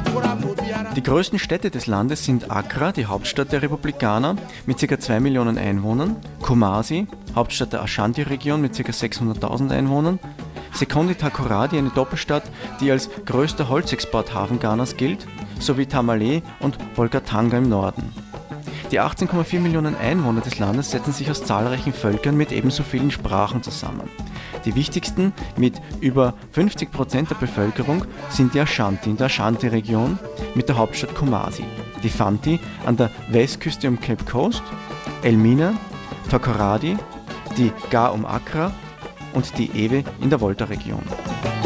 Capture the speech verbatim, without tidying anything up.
Die größten Städte des Landes sind Accra, die Hauptstadt der Republikaner, mit ca. zwei Millionen Einwohnern, Kumasi, Hauptstadt der Ashanti-Region mit ca. sechshunderttausend Einwohnern, Sekondi Takoradi, eine Doppelstadt, die als größter Holzexporthafen Ghanas gilt, sowie Tamale und Bolgatanga im Norden. Die achtzehn Komma vier Millionen Einwohner des Landes setzen sich aus zahlreichen Völkern mit ebenso vielen Sprachen zusammen. Die wichtigsten, mit über fünfzig Prozent der Bevölkerung, sind die Ashanti in der Ashanti-Region mit der Hauptstadt Kumasi, die Fanti an der Westküste um Cape Coast, Elmina, Takoradi, die Ga um Accra und die Ewe in der Volta-Region.